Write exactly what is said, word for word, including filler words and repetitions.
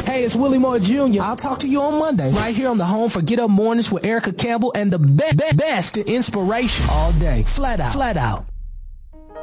Hey, it's Willie Moore Junior I'll talk to you on Monday, right here on the home for Get Up Mornings with Erica Campbell and the be- be- best in inspiration all day. Flat out. Flat out.